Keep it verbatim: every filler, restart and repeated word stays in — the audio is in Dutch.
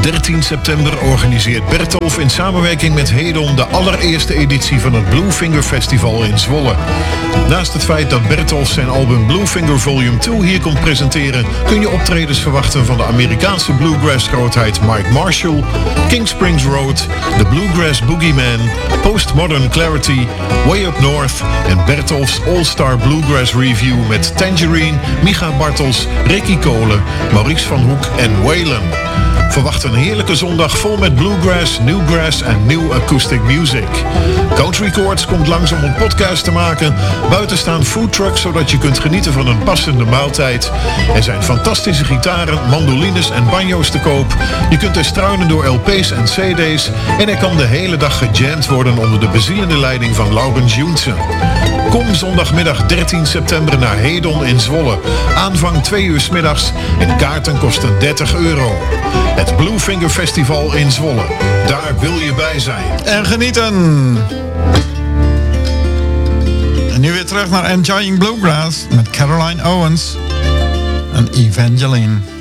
dertien september organiseert Bertolf in samenwerking met Hedon de allereerste editie van het Bluefinger Festival in Zwolle. Naast het feit dat Bertolf zijn album Bluefinger Volume twee hier komt presenteren, kun je optredens verwachten van de Amerikaanse bluegrass-grootheid Mike Marshall, King Springs Road, The Bluegrass Boogeyman, Postmodern Clarity, Way Up North en Bertolf's All-Star Bluegrass Review met Tangerine, Micha Bartels, Ricky Kolen, Maurice van Hoek en Waylon. Verwacht een heerlijke zondag vol met bluegrass, newgrass en new acoustic music. Country Chords komt langs om een podcast te maken. Buiten staan foodtrucks zodat je kunt genieten van een passende maaltijd. Er zijn fantastische gitaren, mandolines en banjo's te koop. Je kunt er struinen door L P's en C D's. En er kan de hele dag gejamd worden onder de bezielende leiding van Laurens Joensen. Kom zondagmiddag dertien september naar Hedon in Zwolle. Aanvang twee uur 's middags en kaarten kosten dertig euro. Het Bluefinger Festival in Zwolle. Daar wil je bij zijn. En genieten! En nu weer terug naar Enjoying Bluegrass met Caroline Owens en Evangeline.